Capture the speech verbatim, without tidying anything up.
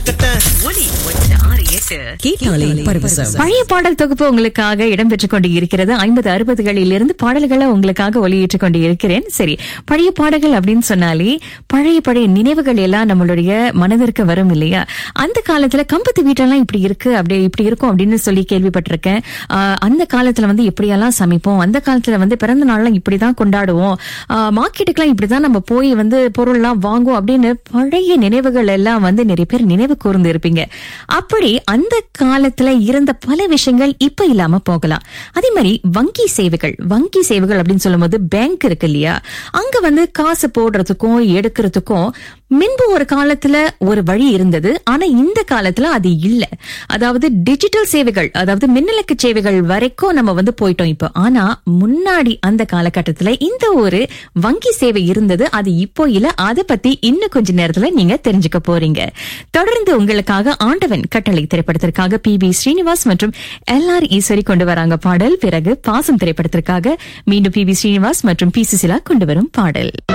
ஒலி ஒன்று ஆறு எட்டு கேட்டாலே பரவசம். பழைய பாடல் தொகுப்பு உங்களுக்காக இடம்பெற்றுக் கொண்டு இருக்கிறது. ஐம்பது அறுபதுகளில் இருந்து பாடல்களை உங்களுக்காக ஒளியேற்றிக் கொண்டு இருக்கிறேன். சரி, பழைய பாடல்கள் அப்படின்னு சொன்னாலே பழைய பழைய நினைவுகள் எல்லாம் நம்மளுடைய மனதிற்கு வரும் இல்லையா? அந்த காலத்துல கம்பத்து வீட்டெல்லாம் இப்படி இருக்கு, அப்படி இப்படி இருக்கும் அப்படின்னு சொல்லி கேள்விப்பட்டிருக்கேன். ஆஹ் அந்த காலத்துல வந்து இப்படியெல்லாம் சமைப்போம், அந்த காலத்துல வந்து பிறந்த நாள்லாம் இப்படிதான் கொண்டாடுவோம், மார்க்கெட்டுக்கெல்லாம் இப்படிதான் நம்ம போய் வந்து பொருள் எல்லாம் வாங்குவோம் அப்படின்னு பழைய நினைவுகள் எல்லாம் வந்து நிறைய பேர் நினைவு கூர்ந்து இருப்பீங்க. அப்படி அந்த காலத்துல இருந்த பல விஷயங்கள் இப்ப இல்லாம போகலாம். அதே மாதிரி வங்கி சேவைகள் வங்கி சேவைகள் அப்படின்னு சொல்லும் போது பேங்க் இருக்கு இல்லையா, அங்க வந்து காசு போடுறதுக்கும் எடுக்கிறதுக்கும் முன்பு ஒரு காலத்துல ஒரு வழி இருந்தது. ஆனா இந்த காலத்துல அது இல்ல. அதாவது டிஜிட்டல் சேவைகள், அதாவது மின்னலுக்கு சேவைகள் வரைக்கும் நம்ம வந்து போயிட்டோம் இப்ப. ஆனா முன்னாடி அந்த காலகட்டத்துல இந்த ஒரு வங்கி சேவை இருந்தது, அது இப்போ இல்ல. அதை பத்தி இன்னும் கொஞ்ச நேரத்துல நீங்க தெரிஞ்சுக்க போறீங்க. தொடர்ந்து உங்களுக்காக ஆண்டவன் கட்டளை திரைப்படத்திற்காக பி பி ஸ்ரீனிவாஸ் மற்றும் எல் ஆர் ஈஸ்வரி கொண்டு வராங்க பாடல். பிறகு பாசம் திரைப்படத்திற்காக மீண்டும் பி பி ஸ்ரீனிவாஸ் மற்றும் பி சுசிலா கொண்டு வரும் பாடல்.